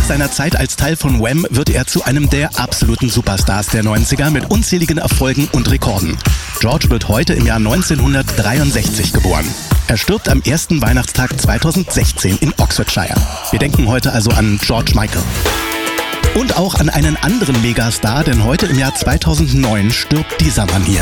Nach seiner Zeit als Teil von Wham wird er zu einem der absoluten Superstars der 90er mit unzähligen Erfolgen und Rekorden. George wird heute im Jahr 1963 geboren. Er stirbt am ersten Weihnachtstag 2016 in Oxfordshire. Wir denken heute also an George Michael. Und auch an einen anderen Megastar, denn heute im Jahr 2009 stirbt dieser Mann hier.